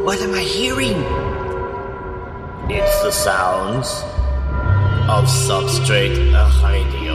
What am I hearing? It's the sounds of substrate hiding.